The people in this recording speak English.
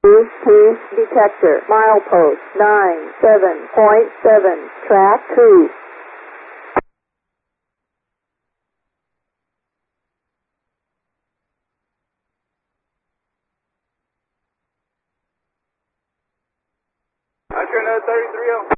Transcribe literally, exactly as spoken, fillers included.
Bluetooth detector, milepost nine seven point seven, track two. I turn that thirty-three oh.